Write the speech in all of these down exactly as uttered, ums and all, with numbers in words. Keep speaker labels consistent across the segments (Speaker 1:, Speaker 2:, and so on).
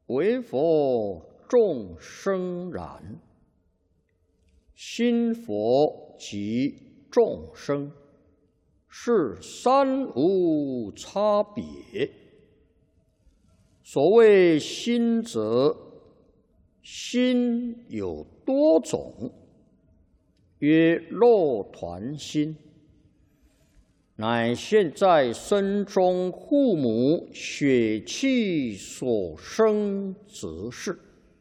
Speaker 1: 为佛众生然。心佛及众生，是三无差别。所谓心者，心有多种，曰肉团心，乃现在身中父母血气所生之事。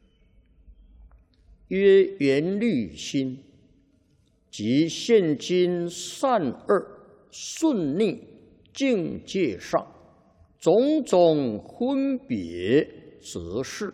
Speaker 1: 曰缘虑心，即现今善恶顺逆境界上种种分别之事。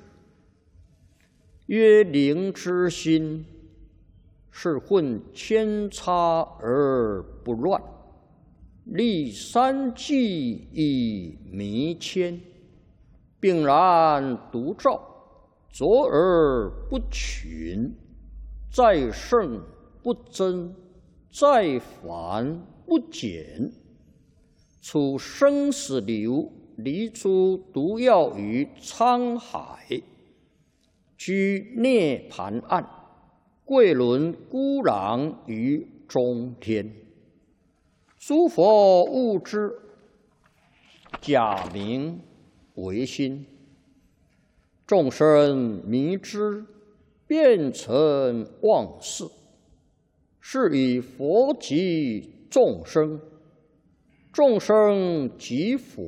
Speaker 1: 曰灵之心，是混千差而不乱，立三际以弥谦，并然独照，卓而不群，在圣不增，在繁不减。处生死流，离诸毒药于沧海，居涅盘岸，贵轮孤狼于中天。诸佛悟之，假名为心；众生迷之，变成妄事。是以佛即众生，众生即佛。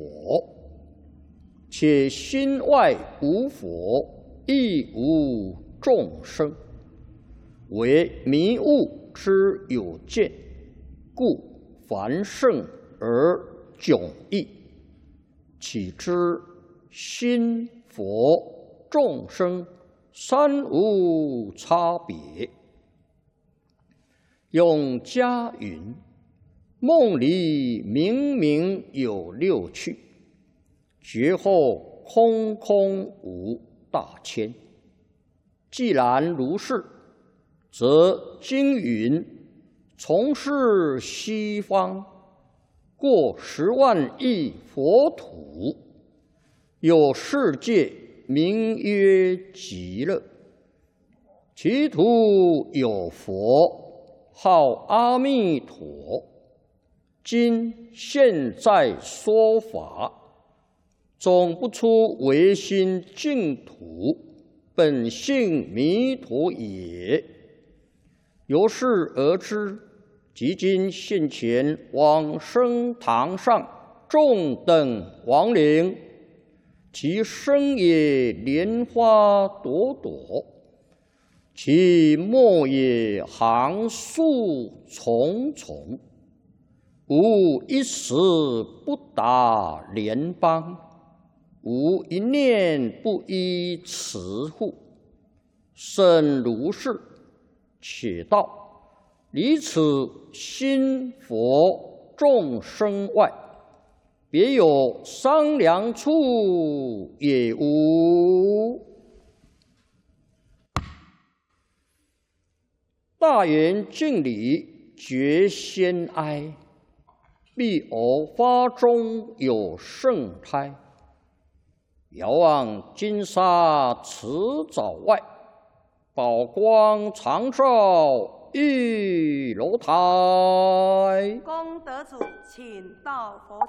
Speaker 1: 且心外无佛，亦无众生，为迷悟之有见，故凡圣而迥异。岂知心佛众生三无差别。永嘉云：梦里明明有六趣，觉后空空无大千。既然如是，则经云：从是西方，过十万亿佛土，有世界名曰极乐，其土有佛，号阿弥陀。今现在说法，总不出唯心净土，本性弥陀也。由是而知，即今现前往生堂上众等亡灵，其身也莲花朵朵，其末也行树重重，无一时不达莲邦，无一念不依持护。甚如是，且道离此心佛众生外，别有商量处也无。大圆敬礼觉先哀，必偶发中有圣胎。遥望金沙池沼外，宝光常照玉楼台。
Speaker 2: 功德主，请到佛